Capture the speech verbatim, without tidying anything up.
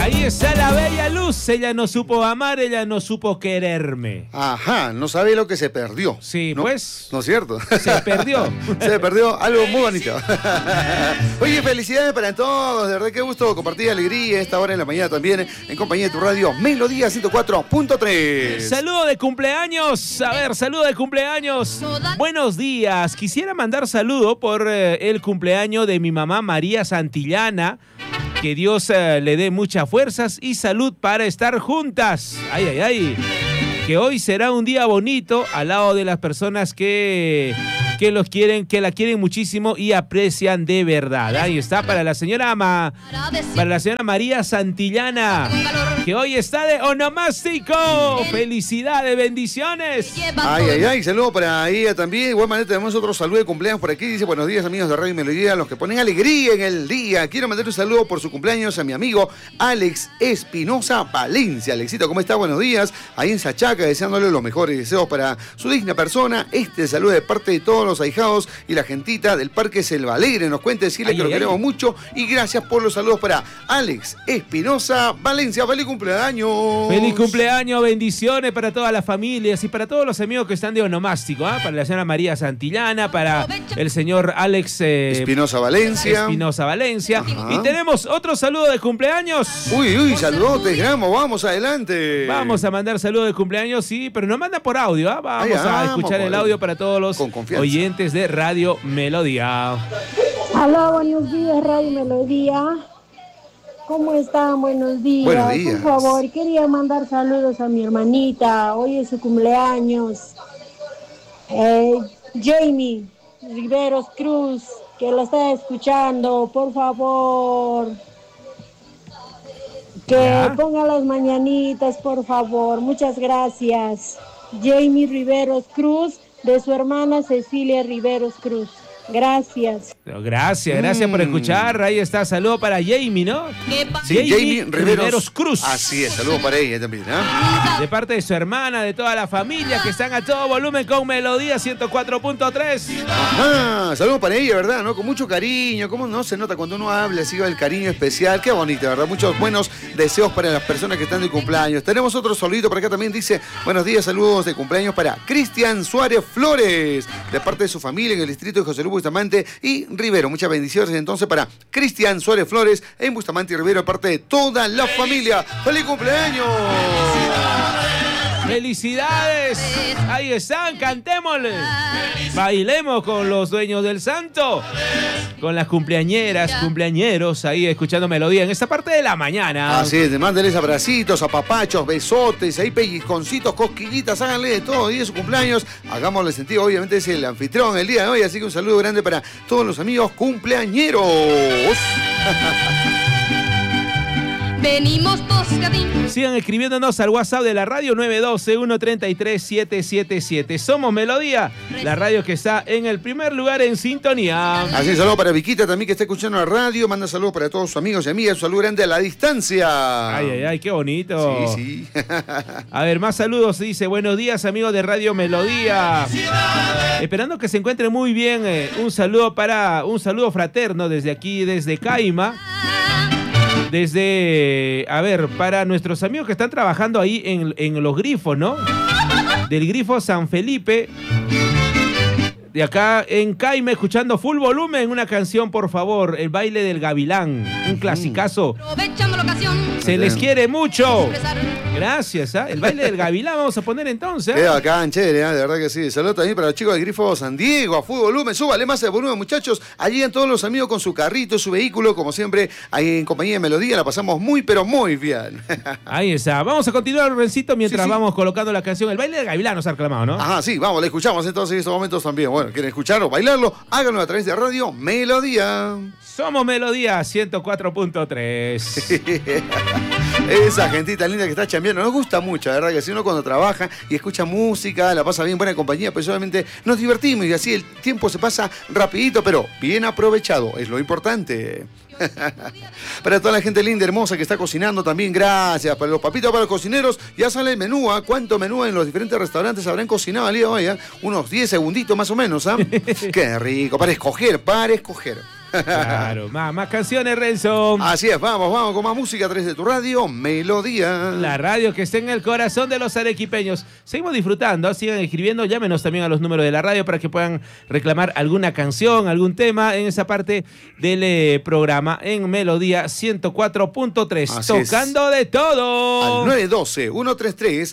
Ahí está la bella Luz. Ella no supo amar, ella no supo quererme. Ajá, no sabe lo que se perdió. Sí, ¿no? pues. ¿No es cierto? Se perdió. Se perdió algo muy bonito. Oye, felicidades para todos. De verdad, qué gusto compartir alegría a esta hora en la mañana también en compañía de tu radio Melodía ciento cuatro punto tres. Saludo de cumpleaños. A ver, saludo de cumpleaños. Buenos días. Quisiera mandar saludo por eh, el cumpleaños de mi mamá María Santillana. Que Dios eh, le dé muchas fuerzas y salud para estar juntas. Ay, ay, ay. Que hoy será un día bonito al lado de las personas que, que los quieren, que la quieren muchísimo y aprecian de verdad. Ahí está para la señora Ma, para la señora María Santillana, que hoy está de onomástico. Felicidades, bendiciones. Ay, ay, ay, saludo para ella también. De igual manera tenemos otro saludo de cumpleaños por aquí. Dice, buenos días amigos de Radio Melodía, los que ponen alegría en el día. Quiero mandar un saludo por su cumpleaños a mi amigo Alex Espinosa Valencia. Alexito, ¿cómo está? Buenos días. Ahí en Sachaca, deseándole los mejores deseos para su digna persona. Este saludo de parte de todos los ahijados y la gentita del Parque Selva Alegre. Nos cuenta decirle ay, que ay, lo queremos ay. mucho y gracias por los saludos para Alex Espinosa Valencia. ¡Feliz cumpleaños! ¡Feliz cumpleaños! Bendiciones para todas las familias y para todos los amigos que están de onomástico, ¿eh? Para la señora María Santillana, para el señor Alex eh, Espinosa Valencia. Espinosa Valencia. Ajá. Y tenemos otro saludo de cumpleaños. Uy, uy, saludotes, gramos, vamos adelante. Vamos a mandar saludos de cumpleaños, sí, pero no manda por audio, ¿eh? Vamos Ay, a escuchar vamos, el audio para todos los oyentes de Radio Melodía. Hola, buenos días, Radio Melodía. ¿Cómo están? Buenos días. Buenos días. Por favor, quería mandar saludos a mi hermanita. Hoy es su cumpleaños. Eh, Jamie Riveros Cruz, que lo está escuchando. Por favor. Que ¿Ya? ponga las mañanitas, por favor. Muchas gracias. Jamie Riveros Cruz, de su hermana Cecilia Riveros Cruz. Gracias. Gracias, gracias mm. por escuchar. Ahí está, saludo para Jamie, ¿no? Sí, Jamie, Jamie Riveros, Riveros Cruz. Así es, saludo para ella también, ¿eh? De parte de su hermana, de toda la familia que están a todo volumen con Melodía ciento cuatro punto tres. Ajá, saludo para ella, ¿verdad? ¿No? Con mucho cariño. ¿Cómo no se nota cuando uno habla así el cariño especial? Qué bonito, ¿verdad? Muchos buenos deseos para las personas que están de cumpleaños. Tenemos otro saludito por acá también. Dice, buenos días, saludos de cumpleaños para Cristian Suárez Flores, de parte de su familia en el distrito de José Luis Bustamante y Rivero. Muchas bendiciones entonces para Cristian Suárez Flores en Bustamante y Rivero, parte de toda la familia. ¡Feliz cumpleaños! ¡Felicidades! Ahí están, cantémosle. Bailemos con los dueños del santo. Con las cumpleañeras, cumpleañeros, ahí escuchando Melodía en esta parte de la mañana. Así es, mándenles abracitos, apapachos, besotes, ahí pellizconcitos, cosquillitas, háganle de todo, día de su cumpleaños. Hagámosle sentido, obviamente es el anfitrión el día de hoy, así que un saludo grande para todos los amigos cumpleañeros. Venimos Toscadín. Sigan escribiéndonos al WhatsApp de la radio nueve uno dos, uno tres tres, siete siete siete. Somos Melodía, la radio que está en el primer lugar en sintonía. Así, saludo para Viquita también que está escuchando la radio. Manda saludos para todos sus amigos y amigas. Un saludo grande a la distancia. Ay, ay, ay, qué bonito. Sí, sí. A ver, más saludos. Dice, buenos días amigos de Radio Melodía. Esperando que se encuentren muy bien. Eh, un saludo para, un saludo fraterno desde aquí, desde Caima. Desde, a ver, para nuestros amigos que están trabajando ahí en, en los grifos, ¿no? Del grifo San Felipe. De acá en Caime, escuchando full volumen, una canción, por favor, El baile del gavilán, un clasicazo. Aprovechando la ocasión. Se les quiere mucho. Gracias, ¿eh? El baile del gavilán vamos a poner entonces. Queda acá, chévere, ¿eh? De verdad que sí. Saludos también para los chicos del Grifo San Diego, a full volumen. Súbale más el volumen, muchachos. Allí en todos los amigos con su carrito, su vehículo, como siempre, ahí en compañía de Melodía, la pasamos muy, pero muy bien. Ahí está. Vamos a continuar, Rencito, mientras sí, sí. vamos colocando la canción. El baile del gavilán nos ha reclamado, ¿no? Ajá, sí, vamos, la escuchamos entonces en estos momentos también. Bueno, quieren escucharlo, bailarlo, háganlo a través de Radio Melodía. Somos Melodía ciento cuatro punto tres. Esa gentita linda que está chambeando, nos gusta mucho, la verdad que si uno cuando trabaja y escucha música, la pasa bien, buena compañía, pues obviamente nos divertimos y así el tiempo se pasa rapidito, pero bien aprovechado, es lo importante. Para toda la gente linda, hermosa que está cocinando también, gracias. Para los papitos, para los cocineros, ya sale el menú, ¿eh? ¿Cuánto menú en los diferentes restaurantes habrán cocinado el día de hoy? ¿Eh? Unos diez segunditos más o menos, ¿eh? Qué rico, para escoger, para escoger. Claro, más, más canciones, Renzo. Así es, vamos, vamos con más música a través de tu radio, Melodía. La radio que está en el corazón de los arequipeños. Seguimos disfrutando, sigan escribiendo, llámenos también a los números de la radio para que puedan reclamar alguna canción, algún tema en esa parte del eh, programa en Melodía ciento cuatro punto tres. Tocando es. de todo. Al nueve uno dos, uno tres tres,